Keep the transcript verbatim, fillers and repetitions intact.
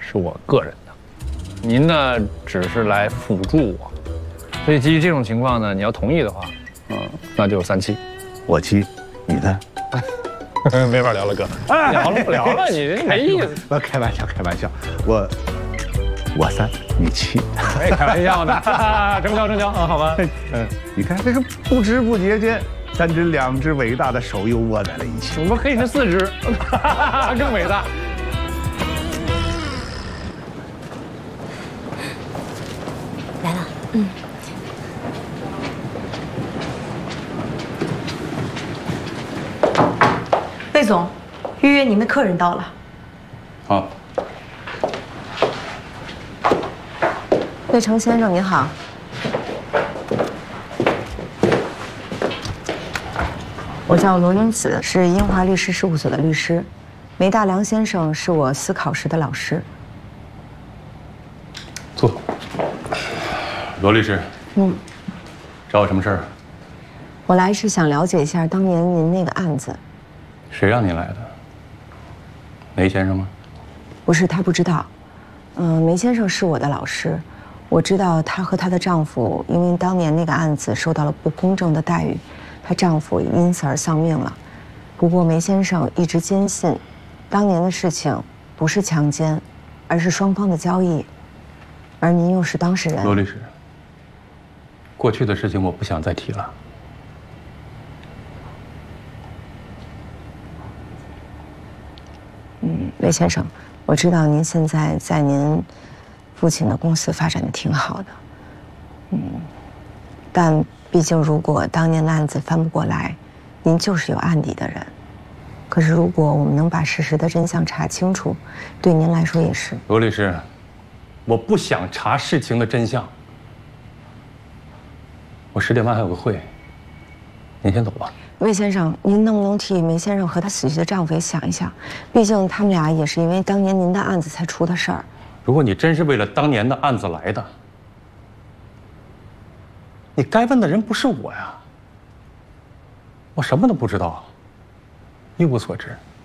是我个人的，您呢只是来辅助我，所以基于这种情况呢，你要同意的话，嗯，那就三七。 我七，你呢？ 没法聊了，哥，聊了不聊了，你没意思。 我开玩笑，开玩笑，我我三，你七。 哎，开玩笑呢，成交成交啊，好吧。 嗯，你看这个不知不觉间，咱这两只伟大的手又握在了一起。 我们可以是四只，更伟大。 来了，嗯。 魏总，预约您的客人到了。 好。 魏成先生您好。我叫罗云子，是英华律师事务所的律师。梅大良先生是我司考时的老师。 坐。罗律师。嗯。找我什么事儿？ 我来是想了解一下当年您那个案子。 谁让你来的？梅先生吗？ 不是，他不知道。嗯，梅先生是我的老师，我知道她和她的丈夫因为当年那个案子受到了不公正的待遇，她丈夫因此而丧命了。不过梅先生一直坚信，当年的事情不是强奸，而是双方的交易，而您又是当事人。 罗律师，过去的事情我不想再提了。 嗯，魏先生，我知道您现在在您父亲的公司发展的挺好的，嗯，但毕竟如果当年的案子翻不过来，您就是有案底的人。可是如果我们能把事实的真相查清楚，对您来说也是。 罗律师，我不想查事情的真相。我十点半还有个会，您先走吧。 魏先生，您能不能替梅先生和他死去的丈夫也想一想？毕竟他们俩也是因为当年您的案子才出的事儿。 如果你真是为了当年的案子来的，你该问的人不是我呀。我什么都不知道，一无所知。